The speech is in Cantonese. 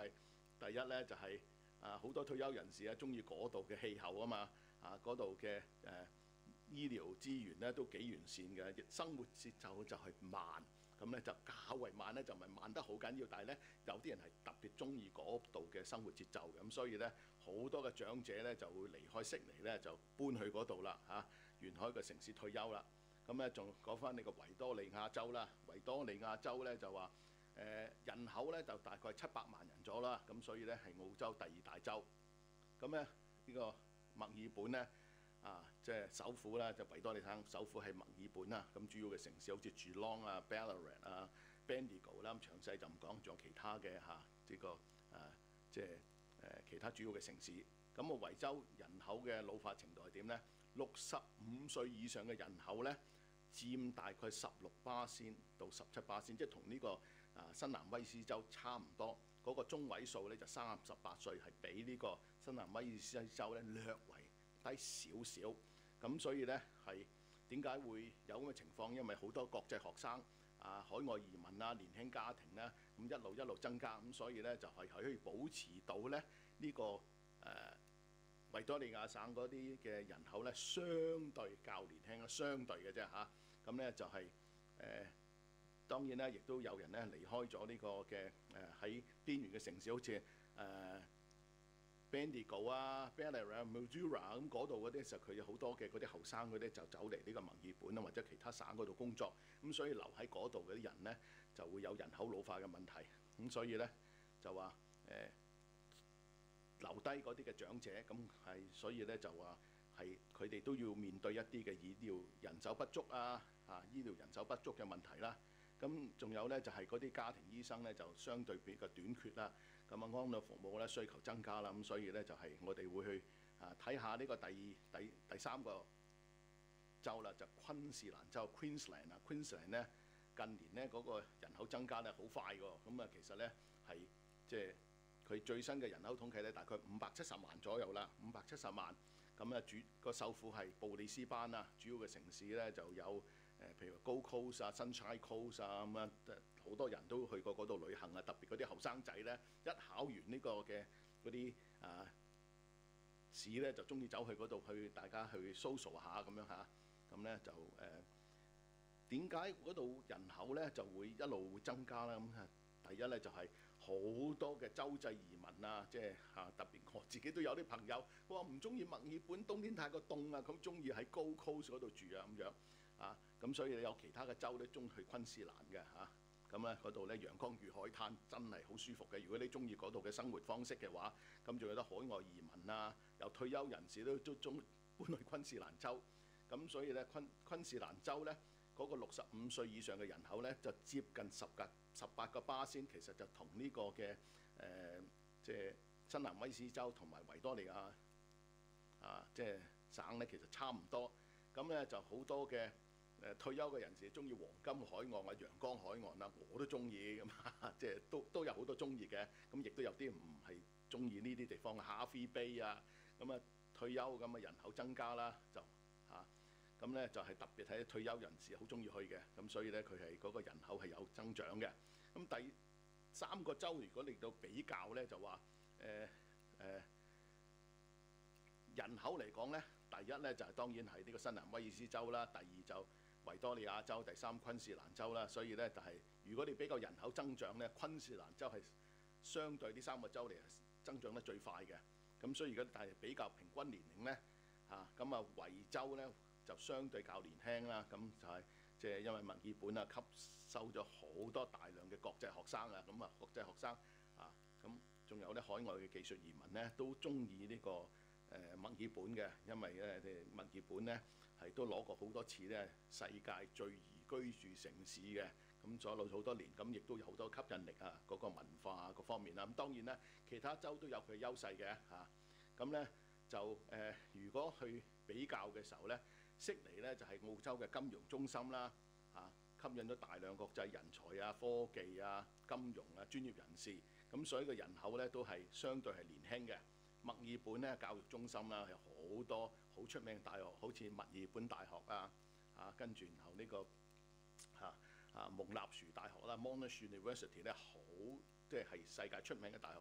為第一咧就係好多退休人士啊，中意嗰度嘅氣候啊嘛，嗰度嘅醫療資源咧都幾完善嘅，生活節奏就係慢，咁咧就較為慢咧就唔係慢得好緊要，但係咧有啲人係特別中意嗰度嘅生活節奏嘅，咁所以咧好多嘅長者咧就會離開悉尼咧就搬去嗰度啦沿海嘅城市退休啦。咁咧仲講翻呢個維多利亞州啦，維多利亞州咧就話人口咧就大概700萬人咗啦，咁所以咧係澳洲第2大州。咁咧呢個墨爾本咧即係首府啦，就維多利亞首府係墨爾本啦。咁主要嘅城市好似 Geelong 啊、Ballarat 啊、Bendigo 啦，咁詳細就唔講，仲有其他嘅呢個即係其他主要嘅城市。咁維州人口嘅老化程度係點咧？65歲以上嘅人口咧，佔大概16%到17%，即係同呢個新南威爾斯州差唔多。嗰個中位數咧就38歲，係比呢個新南威爾斯州咧略為低少少。咁所以咧係點解會有咁嘅情況？因為好多國際學生海外移民年輕家庭咧，咁一路增加，咁所以咧就係可以保持到咧呢個維多利亞省嗰啲嘅人口咧，相對較年輕啦，相對嘅啫咁咧就係當然咧，亦都有人咧離開咗呢個嘅喺邊緣嘅城市，好似Bendigo Ballarat、Mildura 咁嗰度嗰啲，其實佢有好多嘅嗰啲後生嗰啲就走嚟呢個墨爾本或者其他省嗰度工作，咁所以留喺嗰度嗰啲人咧就會有人口老化嘅問題，咁所以咧就話留低嗰啲嘅長者，咁係所以咧就話係佢哋都要面對一啲嘅醫療人手不足醫療人手不足嘅問題啦。咁仲有咧就係嗰啲家庭醫生咧就相對比較短缺啦。咁安老服務咧需求增加啦，咁所以咧就係我哋會去睇下呢個第三個州啦，就昆士蘭州 Queensland Queensland 咧近年咧嗰個人口增加咧好快㗎，咁其實咧係即係佢最新嘅人口統計咧大概570萬左右啦，570萬。咁個首府係布里斯班主要嘅城市咧就有譬如 Gold Coast Sunshine Coast 咁樣，好多人都去過嗰度旅行特別嗰啲後生仔咧，一考完呢個嘅嗰啲試咧，就中意走去嗰度去大家去 social 下咁樣咁咧就點解嗰度人口咧就會一路會增加啦？咁第一咧就係好多嘅洲際移民即係特別我自己都有啲朋友，佢話唔中意墨爾本，冬天太過凍咁中意喺 Gold Coast 嗰度住咁樣咁所以有其他嘅州咧中意去昆士蘭嘅咁咧嗰度咧陽光與海灘真係好舒服嘅。如果你中意嗰度嘅生活方式嘅話，咁仲有得海外移民有退休人士都中搬去昆士蘭州。咁所以咧昆士蘭州咧嗰個65歲以上嘅人口咧就接近18%，其實就同呢個嘅即係新南威爾斯州同埋維多利亞即係省咧其實差唔多。咁咧就好多嘅退休嘅人士中意黃金海岸陽光海岸我都中意咁即係都有好多中意嘅。咁亦都有啲唔係中意呢啲地方嘅Hervey Bay咁退休咁嘅人口增加啦，就咁咧就係特別係退休人士好中意去嘅。咁所以咧佢係嗰個人口係有增長嘅。咁第三個州如果嚟到比較咧，就話人口嚟講咧，第一咧就係當然係呢個新南威爾斯州啦，第二就維多利亞州，第三昆士蘭州啦。所以咧就係如果你比較人口增長咧，昆士蘭州係相對呢3個州嚟增長得最快嘅。咁所以而家但係比較平均年齡咧咁維州咧就相對較年輕啦。咁就係即係因為墨爾本吸收咗好多大量嘅國際學生咁國際學生咁仲有咧海外嘅技術移民咧都中意呢個墨爾本嘅，因為咧墨爾本咧係都攞過好多次咧世界最宜居住城市嘅，咁咗落好多年，咁亦都有好多吸引力嗰個文化各方面啦。咁當然啦，其他州都有佢嘅優勢嘅咁咧就如果去比較嘅時候咧，悉尼咧就係澳洲嘅金融中心啦吸引咗大量國際人才科技金融專業人士，咁所以個人口咧都係相對係年輕嘅。墨爾本咧教育中心啦，有好多好出名嘅大學，好似墨爾本大學跟住然後呢個蒙納殊大學啦 Monash University 咧好即係世界出名嘅大學，